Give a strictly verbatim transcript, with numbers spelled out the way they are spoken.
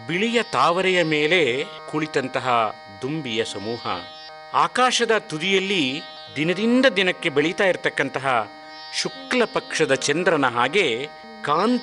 ಬಿಳಿಯ ತಾವರೆಯ ಮೇಲೆ ಕುಳಿತಂತಹ ದುಂಬಿಯ ಸಮೂಹ. ಆಕಾಶದ ತುದಿಯಲ್ಲಿ ದಿನದಿಂದ ದಿನಕ್ಕೆ ಬೆಳೀತಾ ಇರತಕ್ಕಂತಹ ಶುಕ್ಲ ಪಕ್ಷದ ಚಂದ್ರನ ಹಾಗೆ ಕಾಂತಿ